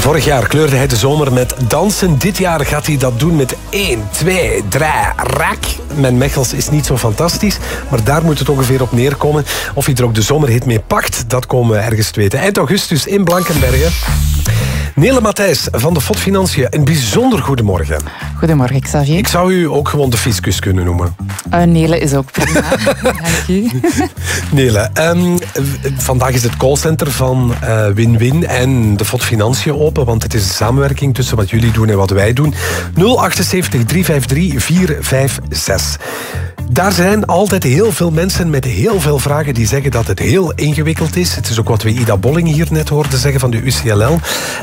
Vorig jaar kleurde hij de zomer met dansen. Dit jaar gaat hij dat doen met 1, 2, 3, rak. Mijn Mechels is niet zo fantastisch, maar daar moet het ongeveer op neerkomen. Of hij er ook de zomerhit mee pakt, dat komen we ergens te weten. Eind augustus in Blankenberge. Nele Matthijs van de FOD Financiën, een bijzonder goedemorgen. Goedemorgen, Xavier. Ik zou u ook gewoon de fiscus kunnen noemen. Nele is ook prima. Dank u. Nele, vandaag is het callcenter van Win-Win en de FOD Financiën open, want het is een samenwerking tussen wat jullie doen en wat wij doen. 078 353 456. Daar zijn altijd heel veel mensen met heel veel vragen die zeggen dat het heel ingewikkeld is. Het is ook wat we Ida Bolling hier net hoorden zeggen van de UCLL.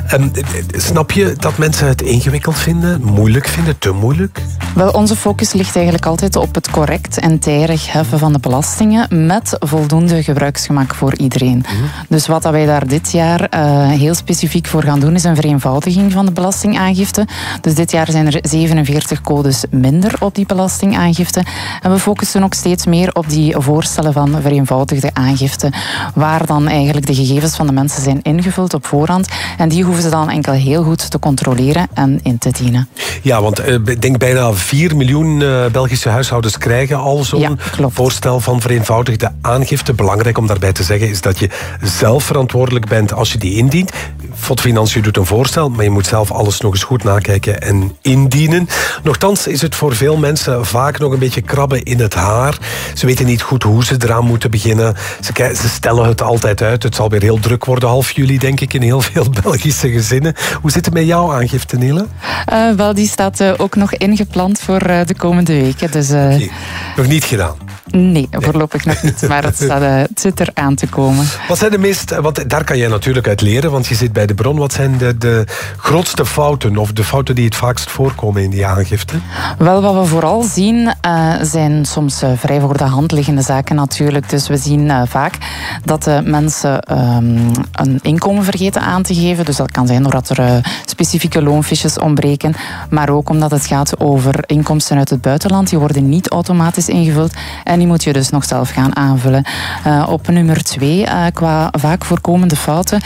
Snap je dat mensen het ingewikkeld vinden, moeilijk vinden, te moeilijk? Wel, onze focus ligt eigenlijk altijd op het correct en tijdig heffen van de belastingen met voldoende gebruiksgemak voor iedereen. Dus wat wij daar dit jaar heel specifiek voor gaan doen is een vereenvoudiging van de belastingaangifte. Dus dit jaar zijn er 47 codes minder op die belastingaangifte. En we focussen ook steeds meer op die voorstellen van vereenvoudigde aangifte, waar dan eigenlijk de gegevens van de mensen zijn ingevuld op voorhand. En die hoeven ze dan enkel heel goed te controleren en in te dienen. Ja, want ik denk bijna 4 miljoen Belgische huishoudens krijgen al zo'n voorstel van vereenvoudigde aangifte. Belangrijk om daarbij te zeggen is dat je zelf verantwoordelijk bent als je die indient. FOD Financiën doet een voorstel, maar je moet zelf alles nog eens goed nakijken en indienen. Nochtans is het voor veel mensen vaak nog een beetje krabben in het haar. Ze weten niet goed hoe ze eraan moeten beginnen. Ze stellen het altijd uit. Het zal weer heel druk worden half juli, denk ik, in heel veel Belgische gezinnen. Hoe zit het met jouw aangifte, Nele? Wel, die staat ook nog ingepland voor de komende weken. Dus, nog niet gedaan? Nee, voorlopig nog niet. Maar het zit er aan te komen. Wat zijn de meest... Want daar kan jij natuurlijk uit leren, want je zit bij de bron. Wat zijn de grootste fouten of de fouten die het vaakst voorkomen in die aangifte? Wel, wat we vooral zien zijn soms vrij voor de hand liggende zaken natuurlijk. Dus we zien vaak dat mensen een inkomen vergeten aan te geven. Dus dat kan zijn doordat er specifieke loonfiches ontbreken. Maar ook omdat het gaat over inkomsten uit het buitenland. Die worden niet automatisch ingevuld. En die moet je dus nog zelf gaan aanvullen. Op nummer 2, qua vaak voorkomende fouten,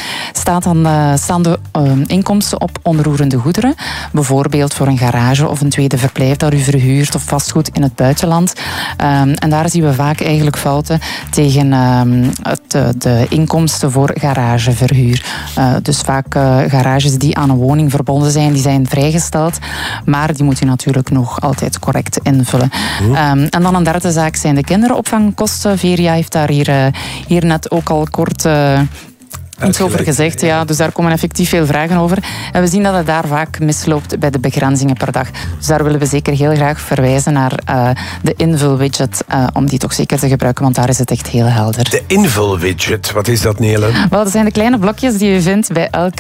staan de inkomsten op onroerende goederen. Bijvoorbeeld voor een garage of een tweede verblijf dat u verhuurt of vastgoed in het buitenland. En daar zien we vaak eigenlijk fouten tegen de inkomsten voor garageverhuur. Dus vaak garages die aan een woning verbonden zijn, die zijn vrijgesteld. Maar die moet u natuurlijk nog altijd correct invullen. En dan een derde zaak zijn de kinderopvangkosten. Veria heeft daar hier net ook al kort iets over gezegd. Ja, dus daar komen effectief veel vragen over. En we zien dat het daar vaak misloopt bij de begrenzingen per dag. Dus daar willen we zeker heel graag verwijzen naar de invulwidget, om die toch zeker te gebruiken, want daar is het echt heel helder. De invulwidget, wat is dat, Nele? Wel, dat zijn de kleine blokjes die je vindt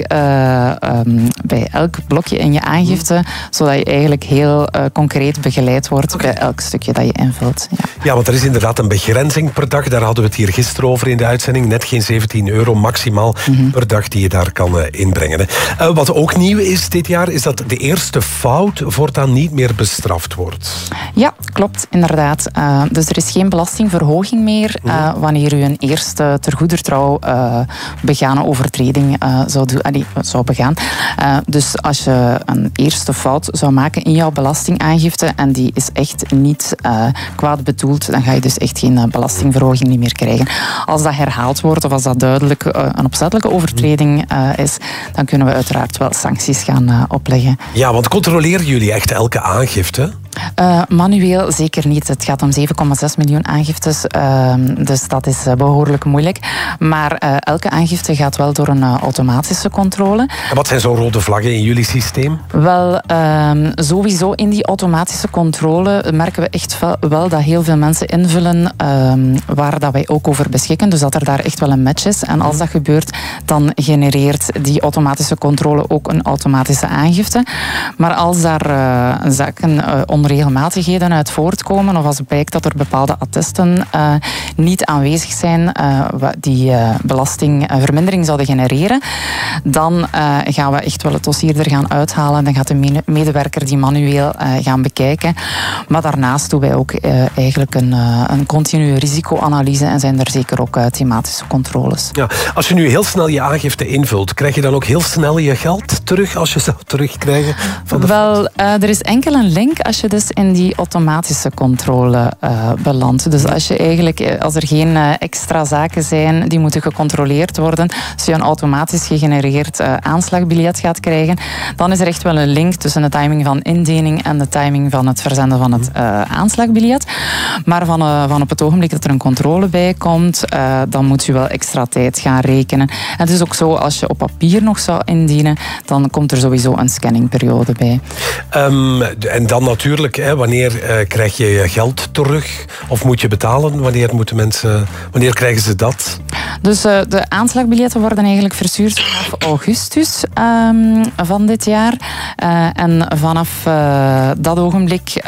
bij elk blokje in je aangifte, zodat je eigenlijk heel concreet begeleid wordt bij elk stukje dat je invult. Ja, want er is inderdaad een begrenzing per dag. Daar hadden we het hier gisteren over in de uitzending. Net geen €17 maximaal per dag die je daar kan inbrengen. Wat ook nieuw is dit jaar, is dat de eerste fout voortaan niet meer bestraft wordt. Ja, klopt, inderdaad. Dus er is geen belastingverhoging meer wanneer u een eerste ter goeder trouw begane overtreding zou begaan. Dus als je een eerste fout zou maken in jouw belastingaangifte en die is echt niet kwaad bedoeld, dan ga je dus echt geen belastingverhoging niet meer krijgen. Als dat herhaald wordt of als dat duidelijk een opzettelijke overtreding is, dan kunnen we uiteraard wel sancties gaan opleggen. Ja, want controleren jullie echt elke aangifte? Manueel zeker niet. Het gaat om 7,6 miljoen aangiftes, dus dat is behoorlijk moeilijk. Maar elke aangifte gaat wel door een automatische controle. En wat zijn zo'n rode vlaggen in jullie systeem? Wel, sowieso in die automatische controle merken we echt wel dat heel veel mensen invullen waar dat wij ook over beschikken. Dus dat er daar echt wel een match is. En als dat gebeurt, dan genereert die automatische controle ook een automatische aangifte. Maar als daar zaken onder onregelmatigheden uit voortkomen of als blijkt dat er bepaalde attesten niet aanwezig zijn die belastingvermindering zouden genereren, dan gaan we echt wel het dossier er gaan uithalen. Dan gaat de medewerker die manueel gaan bekijken. Maar daarnaast doen wij ook eigenlijk een continue risicoanalyse en zijn er zeker ook thematische controles. Ja, als je nu heel snel je aangifte invult, krijg je dan ook heel snel je geld terug als je zou terugkrijgen? Wel, er is enkel een link als je dus in die automatische controle belandt. Dus als er geen extra zaken zijn die moeten gecontroleerd worden, als je een automatisch gegenereerd aanslagbiljet gaat krijgen, dan is er echt wel een link tussen de timing van indiening en de timing van het verzenden van het aanslagbiljet. Maar van op het ogenblik dat er een controle bij komt, dan moet je wel extra tijd gaan rekenen. En het is ook zo, als je op papier nog zou indienen, dan komt er sowieso een scanningperiode bij. En dan natuurlijk, wanneer krijg je je geld terug? Of moet je betalen? Wanneer krijgen ze dat? Dus de aanslagbiljetten worden eigenlijk verstuurd vanaf augustus van dit jaar. En vanaf dat ogenblik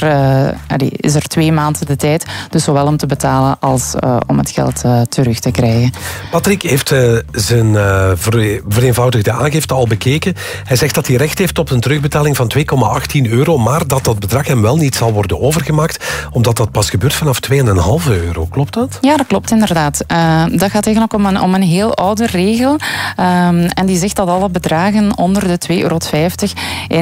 is er 2 maanden de tijd. Dus zowel om te betalen als om het geld terug te krijgen. Patrick heeft zijn vereenvoudigde aangifte al bekeken. Hij zegt dat hij recht heeft op een terugbetaling van €2,18, maar dat bedrag hem wel niet zal worden overgemaakt, omdat dat pas gebeurt vanaf €2,5. Klopt dat? Ja, dat klopt inderdaad. Dat gaat eigenlijk om een heel oude regel. En die zegt dat alle bedragen onder de €2,50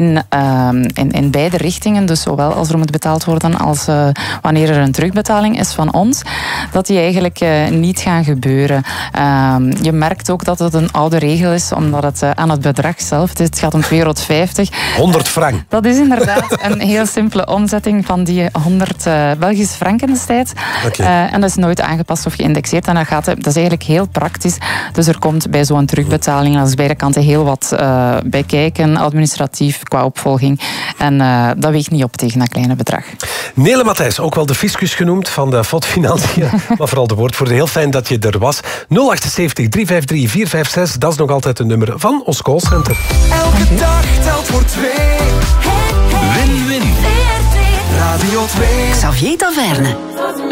in beide richtingen, dus zowel als er moet betaald worden als wanneer er een terugbetaling is van ons, dat die eigenlijk niet gaan gebeuren. Je merkt ook dat het een oude regel is, omdat het aan het bedrag zelf is. Het gaat om €2,50. 100 frank. Dat is inderdaad een heel simpele omzetting van die 100 Belgische franken destijds. Okay. En dat is nooit aangepast of geïndexeerd. En dat is eigenlijk heel praktisch. Dus er komt bij zo'n terugbetaling als beide kanten heel wat bij kijken, administratief, qua opvolging. En dat weegt niet op tegen dat kleine bedrag. Nele Matthijs, ook wel de fiscus genoemd van de FOD Financiën, maar vooral de woordvoerder. Heel fijn dat je er was. 078 353 456, dat is nog altijd een nummer van ons callcenter. Elke dag telt voor 2. Win-win. Radio 2. Xavier Taverne.